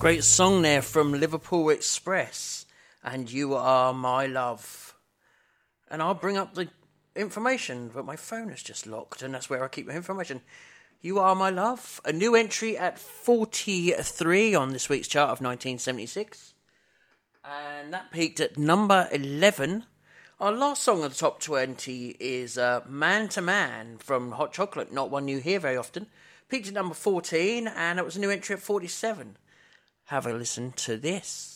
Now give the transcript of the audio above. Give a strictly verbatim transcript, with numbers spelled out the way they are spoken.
Great song there from Liverpool Express, and You Are My Love. And I'll bring up the information, but my phone is just locked, and that's where I keep my information. You Are My Love, a new entry at forty-three on this week's chart of nineteen seventy-six. And that peaked at number eleven. Our last song of the top twenty is uh, Man to Man from Hot Chocolate, not one you hear very often. Peaked at number fourteen, and it was a new entry at forty-seven. Have a listen to this.